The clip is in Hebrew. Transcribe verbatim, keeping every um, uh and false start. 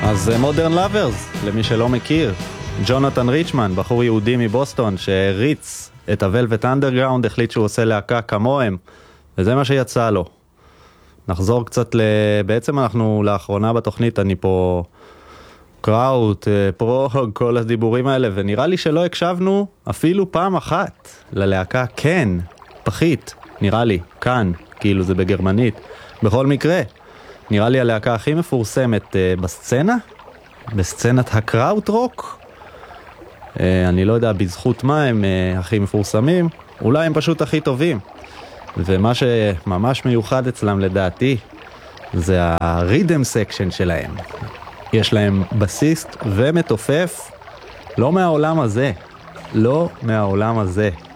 אז מודרן לאברס, למי שלא מכיר, ג'ונתן ריצ'מן, בחור יהודי מבוסטון שהריץ את הוולווט אנדרגראונד, החליט שהוא עושה להקה כמוהם, וזה מה שיצא לו. נחזור קצת ל... בעצם אנחנו לאחרונה בתוכנית, אני פה קראוט, פרוג, כל הדיבורים האלה, ונראה לי שלא הקשבנו אפילו פעם אחת ללהקה כן, פחית, נראה לי, כאן, כאילו זה בגרמנית. בכל מקרה, נראה לי הלהקה הכי מפורסמת uh, בסצנה, בסצנת הקראוט רוק. Uh, אני לא יודע בזכות מה הם uh, הכי מפורסמים, אולי הם פשוט הכי טובים. ומה שממש מיוחד אצלם לדעתי, זה הרידם סקשן שלהם. יש להם בסיסט ומתופף, לא מהעולם הזה, לא מהעולם הזה.